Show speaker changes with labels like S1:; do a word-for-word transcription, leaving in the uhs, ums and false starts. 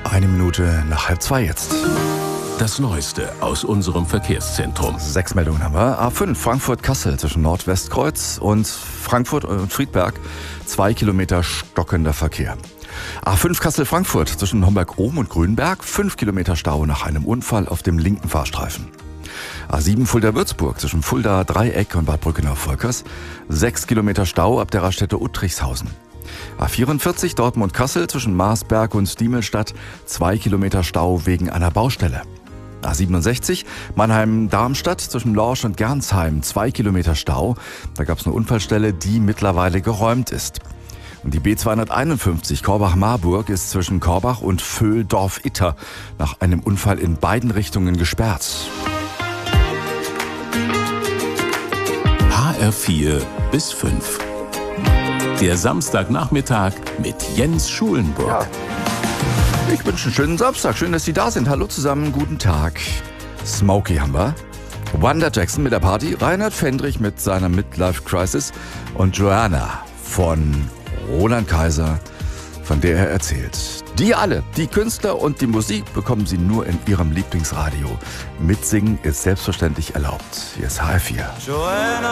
S1: Eine Minute nach halb zwei jetzt.
S2: Das Neueste aus unserem Verkehrszentrum.
S1: Sechs Meldungen haben wir. A fünf Frankfurt-Kassel zwischen Nordwestkreuz und Frankfurt und Friedberg. Zwei Kilometer stockender Verkehr. A fünf Kassel-Frankfurt zwischen Homberg-Ohm und Grünberg. Fünf Kilometer Stau nach einem Unfall auf dem linken Fahrstreifen. A sieben Fulda-Würzburg zwischen Fulda, Dreieck und Bad Brückenau-Volkers. Sechs Kilometer Stau ab der Raststätte Uttrichshausen. A vierundvierzig Dortmund-Kassel zwischen Marsberg und Diemelstadt. Zwei Kilometer Stau wegen einer Baustelle. A siebenundsechzig Mannheim-Darmstadt zwischen Lorsch und Gernsheim. Zwei Kilometer Stau. Da gab es eine Unfallstelle, die mittlerweile geräumt ist. Und die B zweihunderteinundfünfzig Korbach-Marburg ist zwischen Korbach und Vöhldorf-Itter nach einem Unfall in beiden Richtungen gesperrt.
S2: H R vier bis fünf. Der Samstagnachmittag mit Jens Schulenburg.
S1: Ja. Ich wünsche einen schönen Samstag. Schön, dass Sie da sind. Hallo zusammen, guten Tag. Smokey haben wir. Wanda Jackson mit der Party. Reinhard Fendrich mit seiner Midlife Crisis. Und Joanna von Roland Kaiser, von der er erzählt. Die alle, die Künstler und die Musik, bekommen Sie nur in Ihrem Lieblingsradio. Mitsingen ist selbstverständlich erlaubt. Hier ist H R vier.
S3: Joanna.